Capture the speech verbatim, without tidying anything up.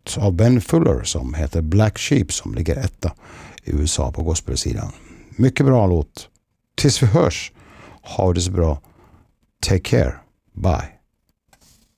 låt av Ben Fuller som heter Black Sheep som ligger etta i U S A på gospelsidan. Mycket bra låt. Tills vi hörs, ha det så bra. Take care. Bye.